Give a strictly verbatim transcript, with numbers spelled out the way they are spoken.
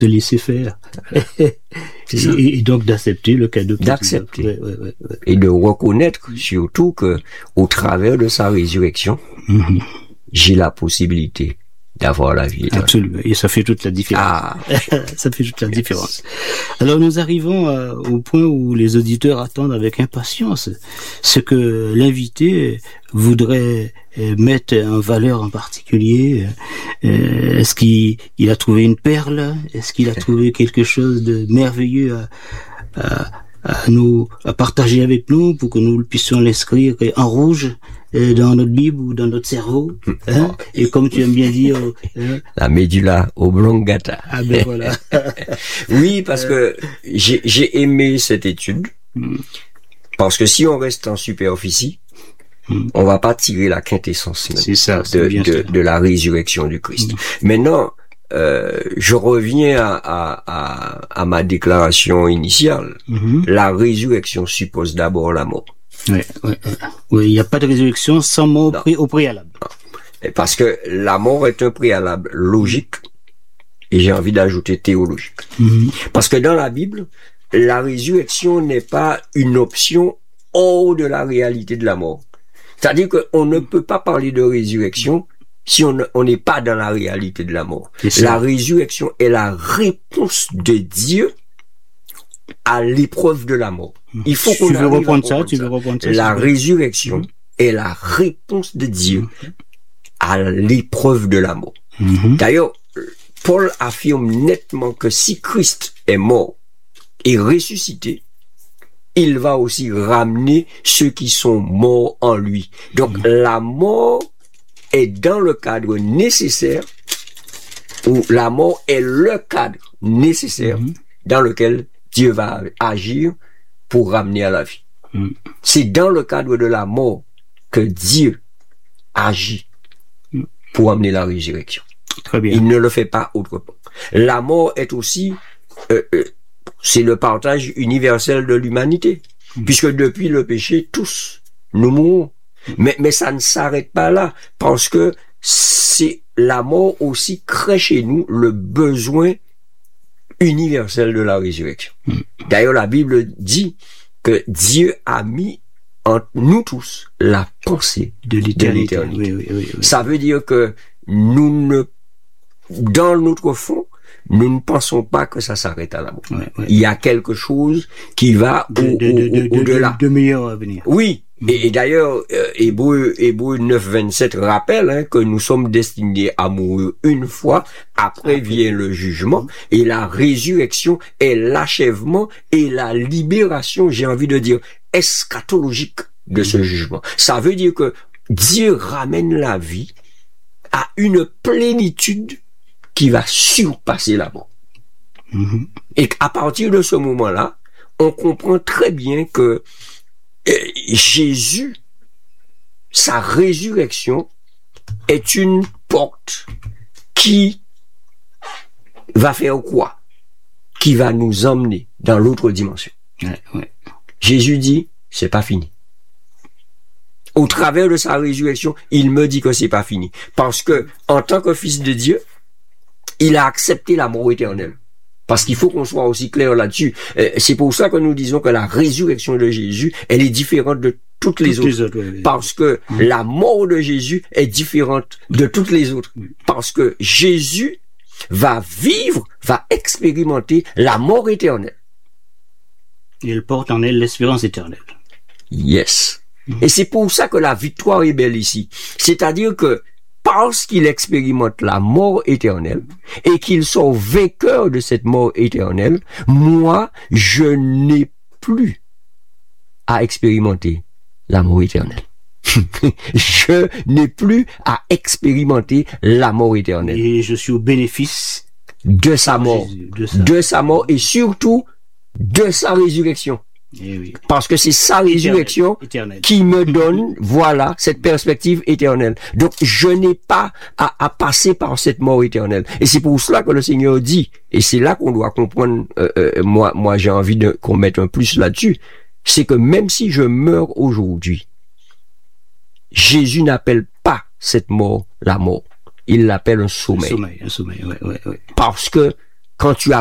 de laisser faire. et, et donc d'accepter le cadeau. D'accepter. Ouais, ouais, ouais, ouais. Et de reconnaître surtout que, au travers de sa résurrection, mm-hmm. j'ai la possibilité d'avoir la vie éternelle. Absolument. Et ça fait toute la différence. Ah. Ça fait toute la yes. différence. Alors nous arrivons à, au point où les auditeurs attendent avec impatience ce que l'invité voudrait mettre en valeur en particulier. Est-ce qu'il il a trouvé une perle? Est-ce qu'il a trouvé quelque chose de merveilleux à, à, à nous, à partager avec nous pour que nous puissions l'inscrire en rouge dans notre Bible ou dans notre cerveau, hein? Et comme tu aimes bien dire, hein? La médula oblongata. Ah ben voilà. Oui, parce que j'ai, j'ai aimé cette étude, mm. parce que si on reste en superficie, mm. on va pas tirer la quintessence même c'est ça, c'est de, bien de, ça. de la résurrection du Christ. Mm. Maintenant, euh, je reviens à, à, à, à ma déclaration initiale. Mm-hmm. La résurrection suppose d'abord la mort. Oui, oui, oui, il n'y a pas de résurrection sans mort pré- au préalable. Non. Parce que la mort est un préalable logique, et j'ai envie d'ajouter théologique. Mm-hmm. Parce que dans la Bible, la résurrection n'est pas une option hors de la réalité de la mort. C'est-à-dire qu'on ne peut pas parler de résurrection si on on n'est pas dans la réalité de la mort. La résurrection est la réponse de Dieu à l'épreuve de la mort. Il faut qu'on tu veux reprendre ça, tu veux reprendre ça. La résurrection mmh. est la réponse de Dieu mmh. à l'épreuve de la mort. Mmh. D'ailleurs, Paul affirme nettement que si Christ est mort et ressuscité, il va aussi ramener ceux qui sont morts en lui. Donc mmh. la mort est dans le cadre nécessaire, ou la mort est le cadre nécessaire mmh. dans lequel Dieu va agir pour ramener à la vie. Mm. C'est dans le cadre de la mort que Dieu agit mm. pour amener la résurrection. Très bien. Il ne le fait pas autrement. La mort est aussi, euh, euh, c'est le partage universel de l'humanité, mm. puisque depuis le péché, tous nous mourrons. Mm. Mais, mais ça ne s'arrête pas là, parce que c'est la mort aussi crée chez nous le besoin universel de la résurrection. Mm. D'ailleurs, la Bible dit que Dieu a mis en nous tous la pensée de l'éternité. De l'éternité. Oui, oui, oui, oui. Ça veut dire que nous ne, dans notre fond, nous ne pensons pas que ça s'arrête à la mort. Ouais, ouais. Il y a quelque chose qui va de, au, de, de, au, de, au-delà. De, de meilleur à venir. Oui. Et, et d'ailleurs, euh, Hébreu, Hébreu neuf vingt-sept rappelle hein, que nous sommes destinés à mourir une fois, après, après. vient le jugement, et la résurrection est l'achèvement et la libération, j'ai envie de dire, eschatologique de ce jugement. Ça veut dire que Dieu ramène la vie à une plénitude qui va surpasser la mort. Mm-hmm. Et à partir de ce moment-là, on comprend très bien que Jésus, sa résurrection est une porte qui va faire quoi? Qui va nous emmener dans l'autre dimension. Ouais, ouais. Jésus dit, c'est pas fini. Au travers de sa résurrection, il me dit que c'est pas fini. Parce que, en tant que fils de Dieu, il a accepté la mort éternelle. Parce qu'il faut qu'on soit aussi clair là-dessus. C'est pour ça que nous disons que la résurrection de Jésus, elle est différente de toutes les toutes autres. Les autres oui, oui. Parce que mmh. la mort de Jésus est différente de toutes les autres. Mmh. Parce que Jésus va vivre, va expérimenter la mort éternelle. Et elle porte en elle l'espérance éternelle. Yes. Mmh. Et c'est pour ça que la victoire est belle ici. C'est-à-dire que parce qu'il expérimente la mort éternelle et qu'il sort vainqueur de cette mort éternelle, moi, je n'ai plus à expérimenter la mort éternelle. Je n'ai plus à expérimenter la mort éternelle. Et je suis au bénéfice de sa mort, Jésus, de, sa... de sa mort et surtout de sa résurrection. Eh oui. Parce que c'est sa résurrection éternelle, éternelle. qui me donne, voilà, cette perspective éternelle. Donc, je n'ai pas à, à passer par cette mort éternelle. Et c'est pour cela que le Seigneur dit, et c'est là qu'on doit comprendre, euh, euh, moi, moi, j'ai envie de, qu'on mette un plus là-dessus, c'est que même si je meurs aujourd'hui, Jésus n'appelle pas cette mort la mort. Il l'appelle un sommeil. Un sommeil, un sommeil, ouais, ouais, ouais. Parce que quand tu as